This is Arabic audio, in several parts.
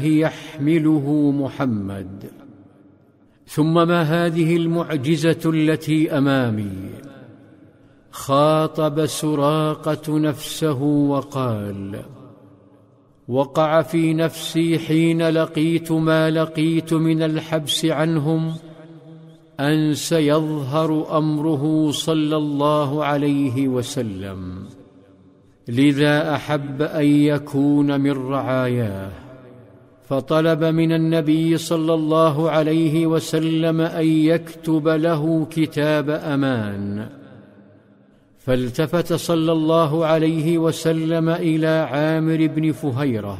يحمله محمد. ثم ما هذه المعجزة التي أمامي؟ خاطب سراقة نفسه وقال: وقع في نفسي حين لقيت ما لقيت من الحبس عنهم أن سيظهر أمره صلى الله عليه وسلم، لذا أحب أن يكون من رعاياه، فطلب من النبي صلى الله عليه وسلم أن يكتب له كتاب أمان. فالتفت صلى الله عليه وسلم إلى عامر بن فهيرة،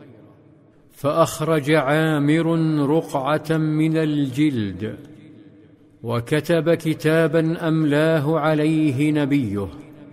فأخرج عامر رقعة من الجلد وكتب كتابا أملاه عليه نبيه.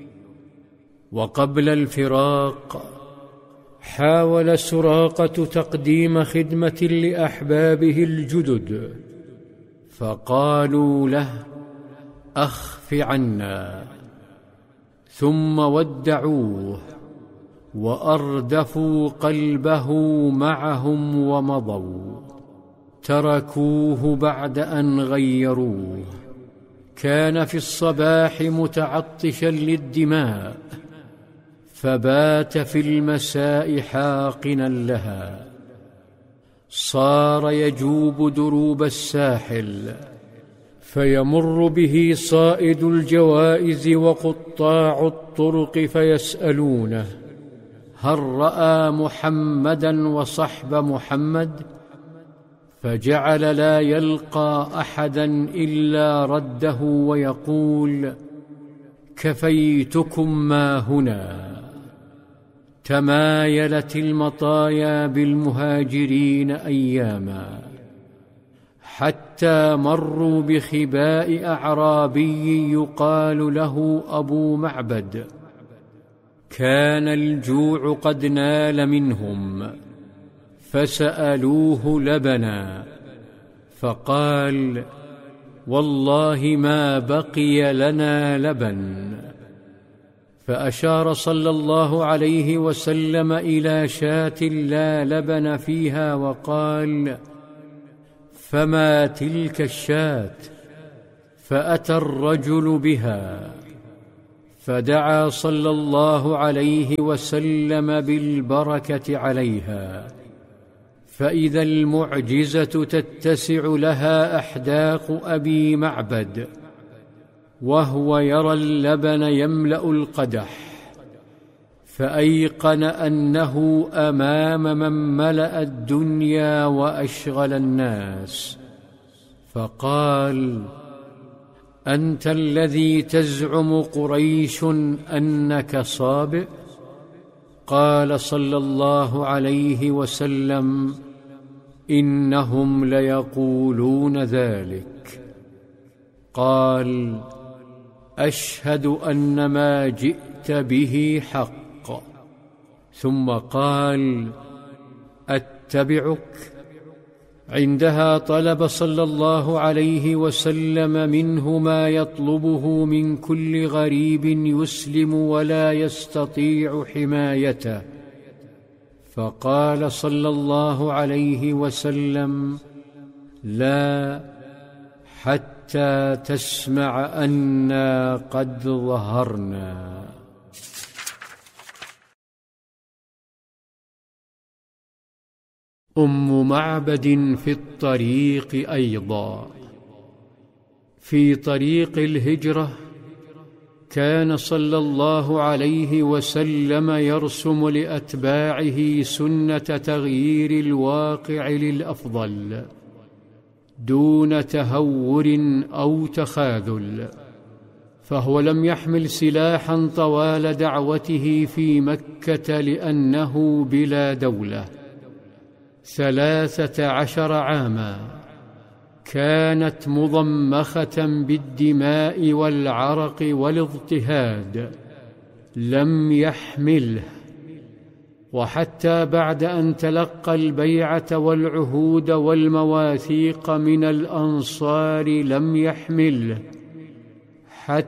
وقبل الفراق حاول سراقة تقديم خدمة لأحبابه الجدد، فقالوا له: أخف عنا، ثم ودعوه وأردفوا قلبه معهم ومضوا، تركوه بعد أن غيروه. كان في الصباح متعطشا للدماء، فبات في المساء حاقنا لها. صار يجوب دروب الساحل، فيمر به صائد الجوائز وقطاع الطرق فيسألونه: هل رأى محمدا وصحب محمد؟ فجعل لا يلقى أحدا إلا رده ويقول: كفيتكم ما هنا. تمايلت المطايا بالمهاجرين أياما، حتى مروا بخباء أعرابي يقال له أبو معبد. كان الجوع قد نال منهم، فسألوه لبنا، فقال: والله ما بقي لنا لبن. فأشار صلى الله عليه وسلم إلى شاة لا لبن فيها وقال: فما تلك الشاة؟ فأتى الرجل بها، فدعا صلى الله عليه وسلم بالبركة عليها، فإذا المعجزة تتسع لها أحداق أبي معبد، وهو يرى اللبن يملأ القدح، فأيقن أنه أمام من ملأ الدنيا وأشغل الناس، فقال: أنت الذي تزعم قريش أنك صابئ؟ قال صلى الله عليه وسلم: إنهم ليقولون ذلك. قال: أشهد أن ما جئت به حق. ثم قال: أتبعك؟ عندها طلب صلى الله عليه وسلم منه ما يطلبه من كل غريب يسلم ولا يستطيع حمايته، فقال صلى الله عليه وسلم: لا، حتى تسمع أنا قد ظهرنا. أم معبد في الطريق أيضا. في طريق الهجرة كان صلى الله عليه وسلم يرسم لأتباعه سنة تغيير الواقع للأفضل دون تهور أو تخاذل، فهو لم يحمل سلاحا طوال دعوته في مكة لأنه بلا دولة. 13 عاما كانت مضمخة بالدماء والعرق والاضطهاد، لم يحمله، وحتى بعد أن تلقى البيعة والعهود والمواثيق من الأنصار لم يحمله،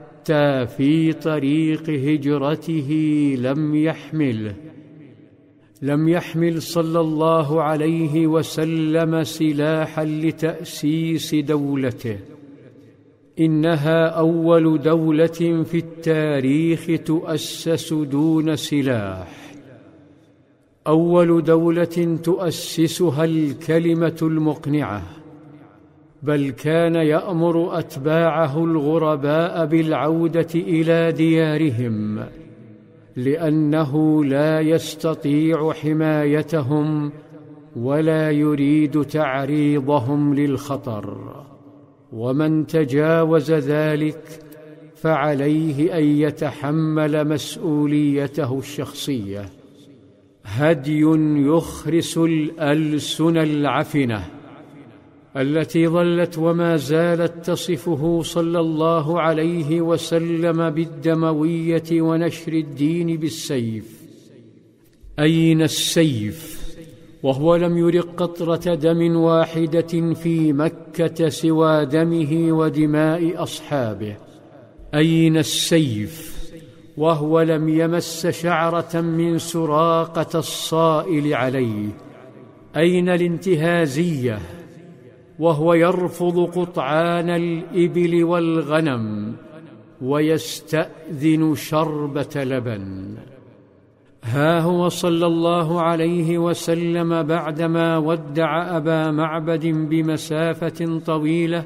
حتى في طريق هجرته لم يحمله، لم يحمل صلى الله عليه وسلم سلاحا لتأسيس دولته، إنها أول دولة في التاريخ تؤسس دون سلاح، أول دولة تؤسسها الكلمة المقنعة، بل كان يأمر أتباعه الغرباء بالعودة إلى ديارهم، لأنه لا يستطيع حمايتهم ولا يريد تعريضهم للخطر، ومن تجاوز ذلك فعليه أن يتحمل مسؤوليته الشخصية. هدي يخرس الألسن العفنة التي ظلت وما زالت تصفه صلى الله عليه وسلم بالدموية ونشر الدين بالسيف. أين السيف وهو لم يرق قطرة دم واحدة في مكة سوى دمه ودماء أصحابه؟ أين السيف وهو لم يمس شعرة من سراقة الصائل عليه؟ أين الانتهازية وهو يرفض قطعان الإبل والغنم ويستأذن شربة لبن؟ ها هو صلى الله عليه وسلم بعدما ودع أبا معبد بمسافة طويلة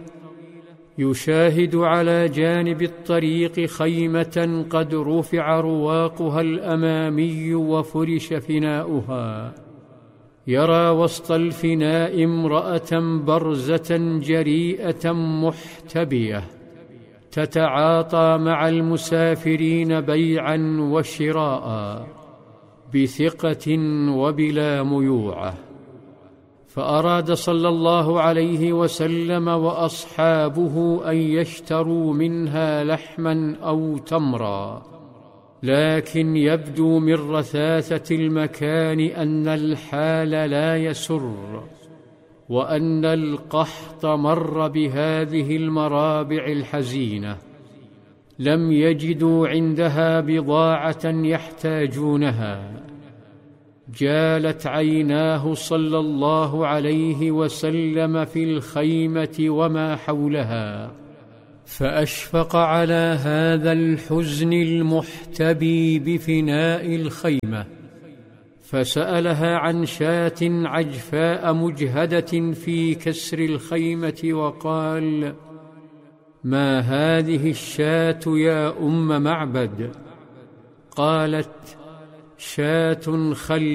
يشاهد على جانب الطريق خيمة قد رفع رواقها الأمامي وفرش فناؤها، يرى وسط الفناء امرأة برزة جريئة محتبية تتعاطى مع المسافرين بيعا وشراء بثقة وبلا ميوعة، فأراد صلى الله عليه وسلم وأصحابه أن يشتروا منها لحما أو تمرا، لكن يبدو من رثاثة المكان أن الحال لا يسر، وأن القحط مر بهذه المرابع الحزينة، لم يجدوا عندها بضاعة يحتاجونها. جالت عيناه صلى الله عليه وسلم في الخيمة وما حولها، فأشفق على هذا الحزن المحتبي بفناء الخيمة، فسألها عن شاة عجفاء مجهدة في كسر الخيمة وقال: ما هذه الشاة يا أم معبد؟ قالت: شاة